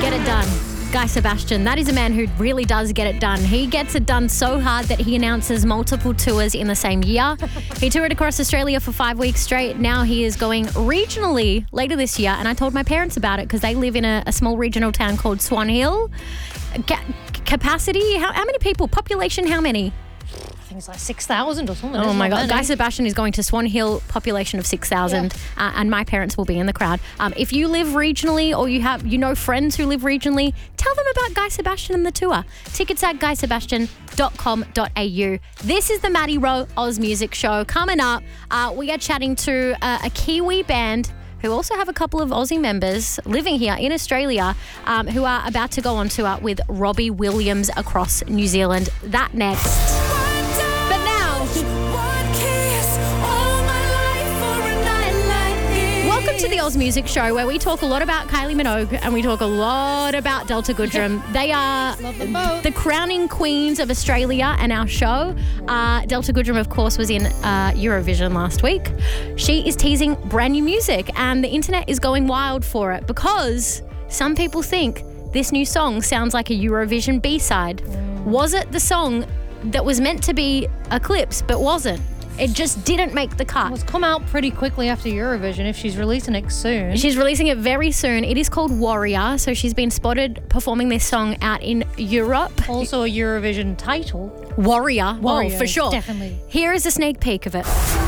Get it done. Guy Sebastian, that is a man who really does get it done. He gets it done so hard that he announces multiple tours in the same year. He toured across Australia for 5 weeks straight. Now he is going regionally later this year. And I told my parents about it because they live in a small regional town called Swan Hill. Capacity, how many people? Population, how many? I think it's like 6,000 or something. Oh my God. Many. Guy Sebastian is going to Swan Hill, population of 6,000, and my parents will be in the crowd. If you live regionally or you know friends who live regionally, tell them about Guy Sebastian and the tour. Tickets at guysebastian.com.au. This is the Maddie Rowe Oz Music Show. Coming up, we are chatting to a Kiwi band who also have a couple of Aussie members living here in Australia who are about to go on tour with Robbie Williams across New Zealand. That next. But now, welcome to the Oz Music Show, where we talk a lot about Kylie Minogue and we talk a lot about Delta Goodrem. They are the crowning queens of Australia and our show. Delta Goodrem, of course, was in Eurovision last week. She is teasing brand new music and the internet is going wild for it because some people think this new song sounds like a Eurovision B-side. Was it the song that was meant to be a Clips but wasn't? It just didn't make the cut. Well, it's come out pretty quickly after Eurovision if she's releasing it soon. She's releasing it very soon. It is called Warrior, so she's been spotted performing this song out in Europe. Also a Eurovision title. Warrior, Warrior, for sure. definitely. Here is a sneak peek of it.